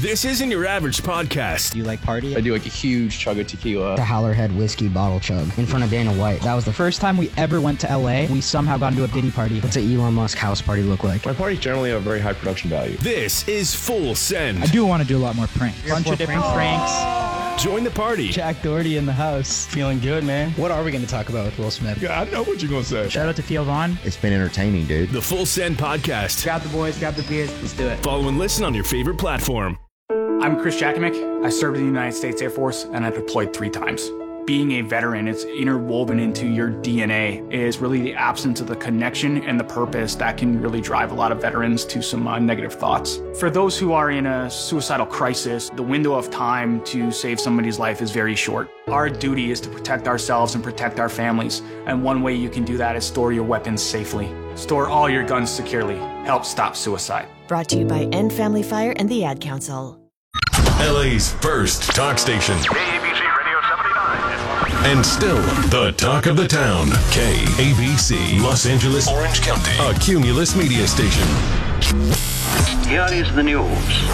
This isn't your average podcast. Do you like party? I do like a huge chug of tequila. The Howlerhead whiskey bottle chug in front of Dana White. That was the first time we ever went to LA. We somehow got into a Diddy party. What's an Elon Musk house party look like? My parties generally have very high production value. This is Full Send. I do want to do a lot more pranks. A bunch of different pranks. Join the party. Jack Doherty in the house. Feeling good, man. What are we going to talk about with Will Smith? Yeah, I know what you're going to say. Shout out to Theo Vaughn. It's been entertaining, dude. The Full Send Podcast. Grab the boys, grab the beers. Let's do it. Follow and listen on your favorite platform. I'm Chris Jakimick. I served in the United States Air Force and I deployed 3 times. Being a veteran, it's interwoven into your DNA, is really the absence of the connection and the purpose that can really drive a lot of veterans to some negative thoughts. For those who are in a suicidal crisis, the window of time to save somebody's life is very short. Our duty is to protect ourselves and protect our families, and one way you can do that is store your weapons safely. Store all your guns securely. Help stop suicide. Brought to you by End Family Fire and the Ad Council. LA's first talk station. KABC Radio 79. And still the talk of the town. KABC, Los Angeles, Orange County. A Cumulus media station. Here is the news.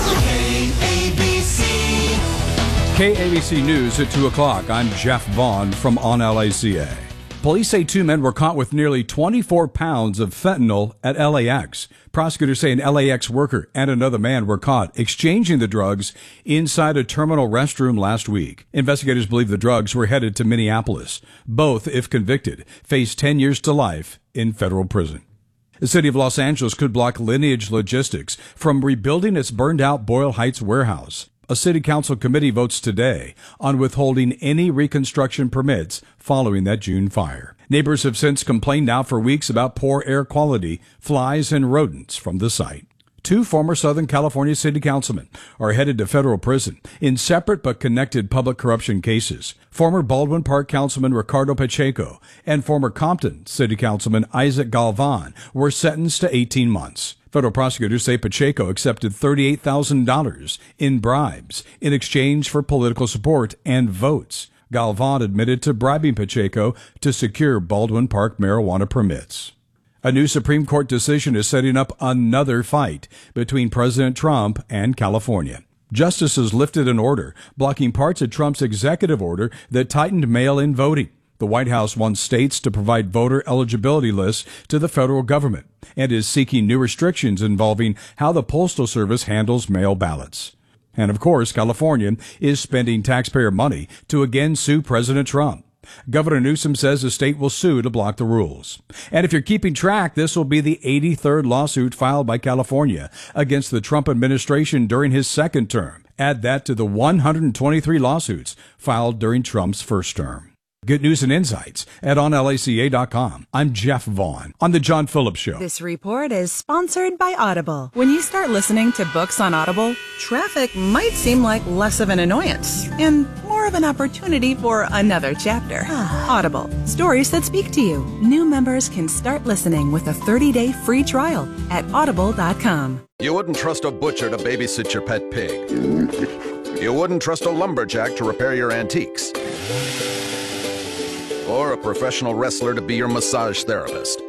KABC News at 2 o'clock. I'm Jeff Vaughn from On LACA. Police say 2 men were caught with nearly 24 pounds of fentanyl at LAX. Prosecutors say an LAX worker and another man were caught exchanging the drugs inside a terminal restroom last week. Investigators believe the drugs were headed to Minneapolis. Both, if convicted, face 10 years to life in federal prison. The city of Los Angeles could block Lineage Logistics from rebuilding its burned-out Boyle Heights warehouse. A city council committee votes today on withholding any reconstruction permits following that June fire. Neighbors have since complained now for weeks about poor air quality, flies, and rodents from the site. 2 former Southern California city councilmen are headed to federal prison in separate but connected public corruption cases. Former Baldwin Park Councilman Ricardo Pacheco and former Compton city councilman Isaac Galvan were sentenced to 18 months. Federal prosecutors say Pacheco accepted $38,000 in bribes in exchange for political support and votes. Galvan admitted to bribing Pacheco to secure Baldwin Park marijuana permits. A new Supreme Court decision is setting up another fight between President Trump and California. Justices lifted an order blocking parts of Trump's executive order that tightened mail-in voting. The White House wants states to provide voter eligibility lists to the federal government and is seeking new restrictions involving how the Postal Service handles mail ballots. And of course, California is spending taxpayer money to again sue President Trump. Governor Newsom says the state will sue to block the rules. And if you're keeping track, this will be the 83rd lawsuit filed by California against the Trump administration during his second term. Add that to the 123 lawsuits filed during Trump's first term. Good news and insights at onlaca.com. I'm Jeff Vaughn on The John Phillips Show. This report is sponsored by Audible. When you start listening to books on Audible, traffic might seem like less of an annoyance and more of an opportunity for another chapter. Audible, stories that speak to you. New members can start listening with a 30-day free trial at audible.com. You wouldn't trust a butcher to babysit your pet pig. You wouldn't trust a lumberjack to repair your antiques. Or a professional wrestler to be your massage therapist.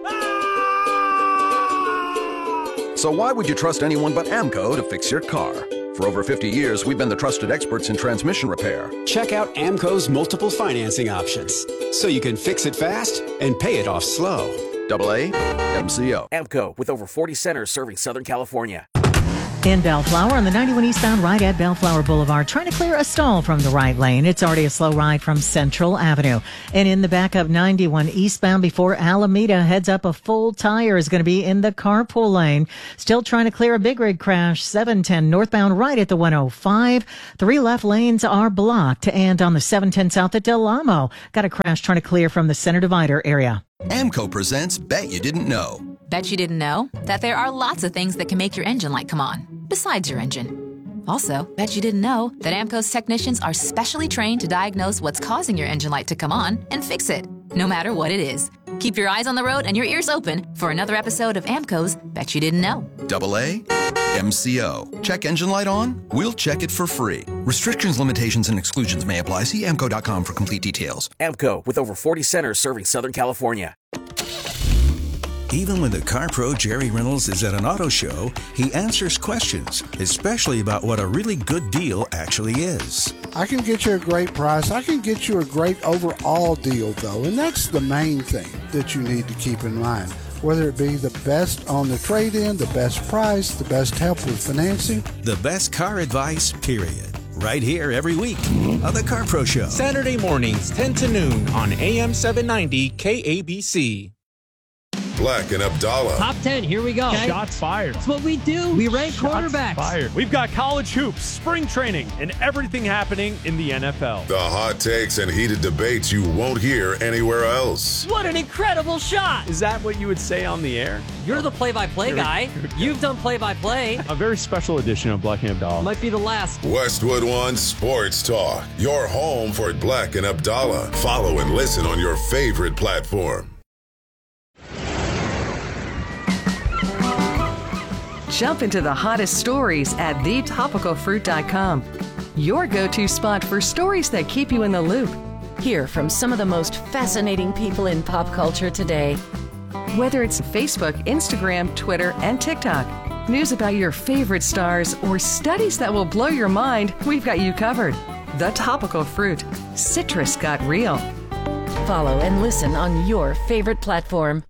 So why would you trust anyone but AMCO to fix your car? For over 50 years, we've been the trusted experts in transmission repair. Check out AMCO's multiple financing options, so you can fix it fast and pay it off slow. AA MCO. AMCO, with over 40 centers serving Southern California. In Bellflower on the 91 eastbound right at Bellflower Boulevard, trying to clear a stall from the right lane. It's already a slow ride from Central Avenue. And in the back of 91 eastbound before Alameda, heads up, a full tire is going to be in the carpool lane. Still trying to clear a big rig crash, 710 northbound right at the 105. 3 left lanes are blocked. And on the 710 south at Del Amo, got a crash trying to clear from the center divider area. AMCO presents Bet You Didn't Know. Bet you didn't know that there are lots of things that can make your engine light come on, besides your engine. Also, bet you didn't know that AMCO's technicians are specially trained to diagnose what's causing your engine light to come on and fix it, no matter what it is. Keep your eyes on the road and your ears open for another episode of AMCO's Bet You Didn't Know. AA MCO. Check engine light on? We'll check it for free. Restrictions, limitations, and exclusions may apply. See AMCO.com for complete details. AMCO, with over 40 centers serving Southern California. Even when the car pro Jerry Reynolds is at an auto show, he answers questions, especially about what a really good deal actually is. I can get you a great price. I can get you a great overall deal, though, and that's the main thing that you need to keep in mind. Whether it be the best on the trade-in, the best price, the best help with financing. The best car advice, period. Right here every week on the Car Pro Show. Saturday mornings, 10 to noon on AM 790 KABC. Black and Abdallah. Top 10, here we go. Okay. Shots fired. That's what we do. We rank quarterbacks. Fired. We've got college hoops, spring training, and everything happening in the NFL. The hot takes and heated debates you won't hear anywhere else. What an incredible shot. Is that what you would say on the air? You're the play-by-play guy. You've done play-by-play. A very special edition of Black and Abdallah. Might be the last. Westwood One Sports Talk. Your home for Black and Abdallah. Follow and listen on your favorite platform. Jump into the hottest stories at thetopicalfruit.com. Your go-to spot for stories that keep you in the loop. Hear from some of the most fascinating people in pop culture today. Whether it's Facebook, Instagram, Twitter, and TikTok, news about your favorite stars, or studies that will blow your mind, we've got you covered. The Topical Fruit. Citrus got real. Follow and listen on your favorite platform.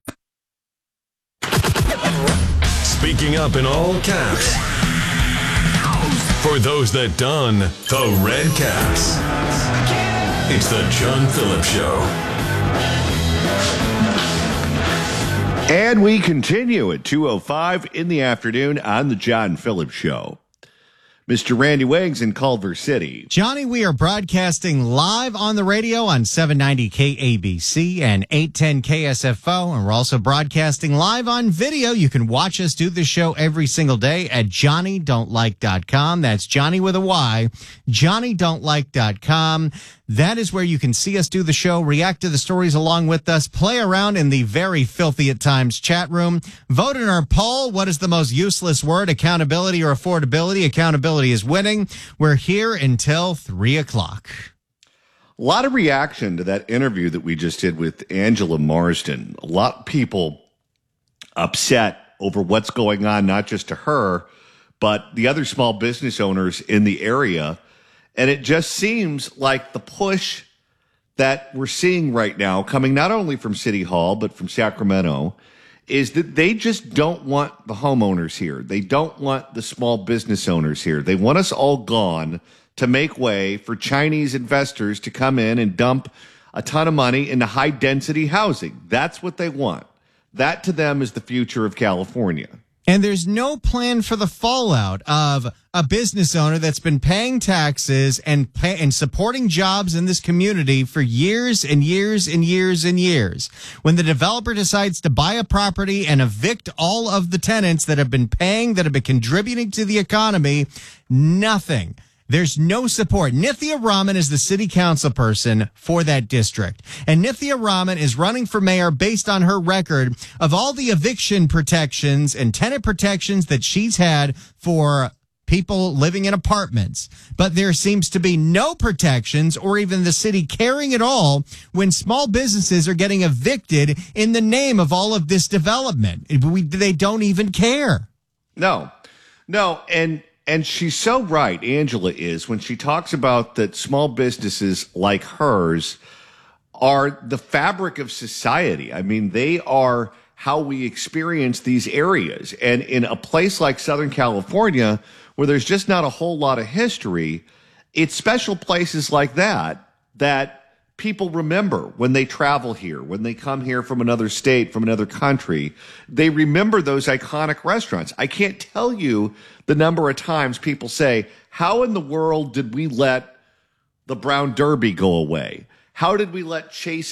Speaking up in all caps. For those that don the red caps. It's the John Phillips Show. And we continue at 2:05 in the afternoon on the John Phillips Show. Mr. Randy Wiggs in Culver City. Johnny, we are broadcasting live on the radio on 790 KABC and 810 KSFO, and we're also broadcasting live on video. You can watch us do the show every single day at JohnnyDon'tLike.com. That's Johnny with a Y, JohnnyDon'tLike.com. That is where you can see us do the show, react to the stories along with us, play around in the very filthy at times chat room, vote in our poll. What is the most useless word, accountability or affordability? Accountability is winning. We're here until 3 o'clock. A lot of reaction to that interview that we just did with Angela Marsden. A lot of people upset over what's going on, not just to her, but the other small business owners in the area. And it just seems like the push that we're seeing right now, coming not only from City Hall, but from Sacramento, is that they just don't want the homeowners here. They don't want the small business owners here. They want us all gone to make way for Chinese investors to come in and dump a ton of money into high-density housing. That's what they want. That, to them, is the future of California. And there's no plan for the fallout of a business owner that's been paying taxes and supporting jobs in this community for years and years and years and years. When the developer decides to buy a property and evict all of the tenants that have been paying, that have been contributing to the economy, nothing. There's no support. Nithya Raman is the city council person for that district. And Nithya Raman is running for mayor based on her record of all the eviction protections and tenant protections that she's had for people living in apartments. But there seems to be no protections or even the city caring at all when small businesses are getting evicted in the name of all of this development. They don't even care. No. And she's so right, Angela is, when she talks about that small businesses like hers are the fabric of society. I mean, they are how we experience these areas. And in a place like Southern California, where there's just not a whole lot of history, it's special places like that people remember when they travel here, when they come here from another state, from another country. They remember those iconic restaurants. I can't tell you the number of times people say, how in the world did we let the Brown Derby go away? How did we let Chase